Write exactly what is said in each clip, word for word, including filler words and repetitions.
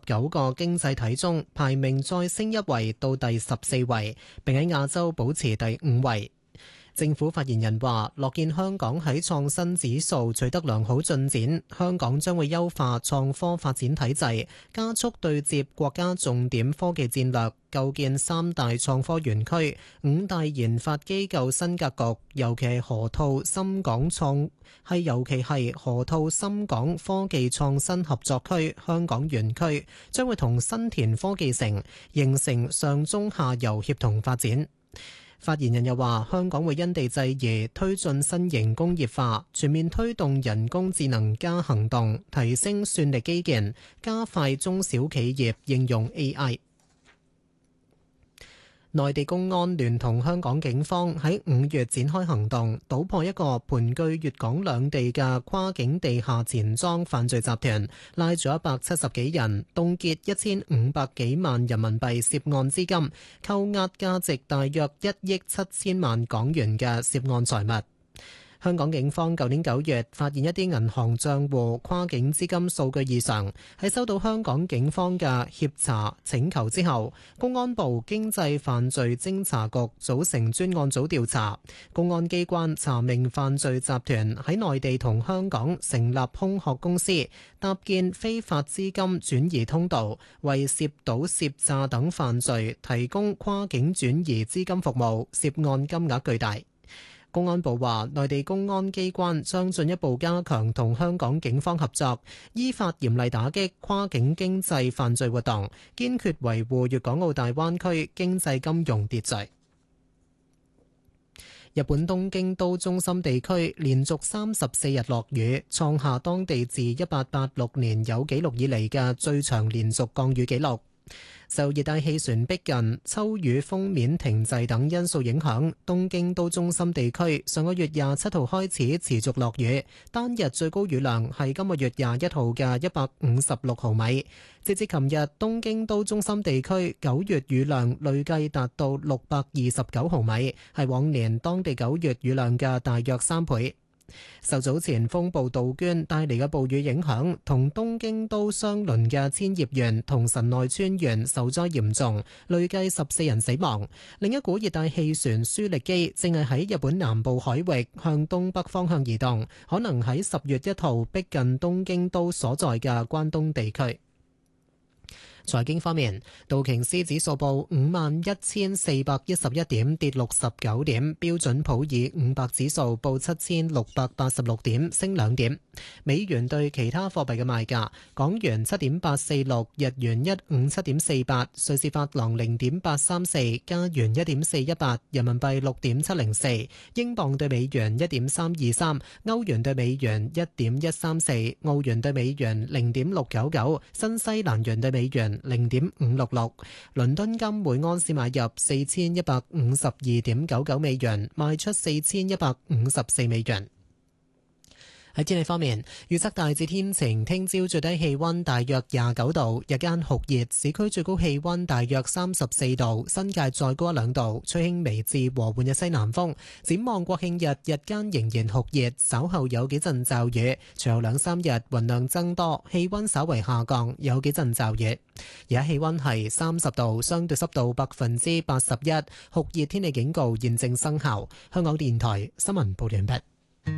九個經濟體中排名再升一位到第十四位，並喺亞洲保持第五位。政府發言人話：樂見香港喺創新指數取得良好進展，香港將會優化創科發展體制，加速對接國家重點科技戰略，構建三大創科園區、五大研發機構新格局。尤其係河套深港創係尤其係河套深港科技創新合作區香港園區，將會同新田科技城形成上中下游協同發展。發言人又話：香港會因地制宜推進新型工業化，全面推動人工智能加行動，提升算力基建，加快中小企業應用 A I。內地公安聯同香港警方喺五月展開行動，搗破一個盤踞粵港兩地嘅跨境地下錢莊犯罪集團，拉咗一百七十幾人，凍結一千五百幾萬人民幣涉案資金，扣押價值大約一億七千萬港元嘅涉案財物。香港警方舊年九月發現一啲銀行帳戶跨境資金數據異常，喺收到香港警方嘅協查請求之後，公安部經濟犯罪偵查局組成專案組調查。公安機關查明犯罪集團喺內地同香港成立空殼公司，搭建非法資金轉移通道，為涉賭涉詐等犯罪提供跨境轉移資金服務，涉案金額巨大。公安部話，內地公安機關將進一步加強同香港警方合作，依法嚴厲打擊跨境經濟犯罪活動，堅決維護粵港澳大灣區經濟金融秩序。日本東京都中心地區連續三十四日落雨，創下當地自一八八六年有紀錄以嚟嘅最長連續降雨紀錄。受熱帶氣旋逼近、秋雨鋒面停滯等因素影響，東京都中心地區上個月廿七號開始持續落雨，單日最高雨量係今個月廿一號嘅一百五十六毫米。截至琴日，東京都中心地區九月雨量累計達到六百二十九毫米，係往年當地九月雨量嘅大約三倍。受早前風暴杜鵑帶嚟嘅暴雨影響，同東京都相鄰嘅千葉縣同神奈川縣受災嚴重，累計十四人死亡。另一股熱帶氣旋舒力基正係喺日本南部海域向東北方向移動，可能喺十月一號逼近東京都所在嘅關東地區。財經方面，道瓊斯指數報五萬一千四百一十一點，跌六十九點；標準普爾五百指數報七千六百八十六點，升兩點。美元對其他貨幣嘅賣價：港元七點八四六，日元一五七點四八，瑞士法郎零點八三四，加元一點四一八，人民幣六點七零四，英鎊對美元一點三二三，歐元對美元一點一三四，澳元對美元零點六九九，新西蘭元對美元零點五六六。倫敦金每安士買入四千一百五十二點九九美元，賣出四千一百五十四美元。喺天氣方面，預測大致天晴，聽朝最低氣溫大約廿九度，日間酷熱，市區最高氣溫大約三十四度，新界再高一兩度，吹輕微至和緩嘅西南風。展望國慶日，日間仍然酷熱，稍後有幾陣驟雨，隨後兩三日雲量增多，氣溫稍為下降，有幾陣驟雨。而家氣溫係三十度，相對濕度百分之八十一，酷熱天氣警告現正生效。香港電台新聞報道完畢。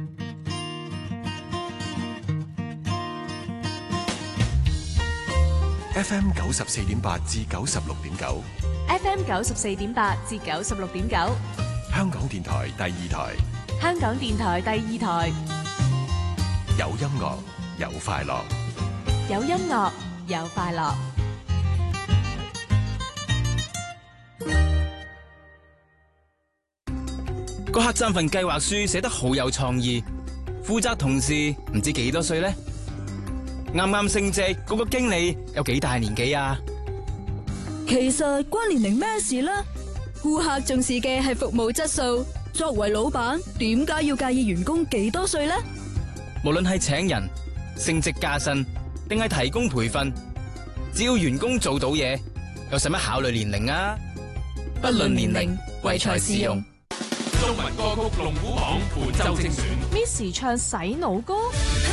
F M 九十四點八至九十六點九 ，F M 九十四點八至九十六點九， 香港電台第二台， 香港電台第二台， 有音樂有快樂， 有音樂有快樂。 個客棧份計劃書寫得好有創意，負責同事唔知幾多歲呢？啱啱升職嗰個經理有幾大年紀啊？ 其實關年齡咩事呢？顧客重視嘅係服務質素，作為老闆點解要介意員工幾多歲呢？ 無論係請人、升職加薪，定係提供培訓，只要員工做到嘢，又使乜考慮年齡啊？不論年齡，唯才是用。 中文歌曲龍虎榜本周精選 ，Miss 唱洗腦歌。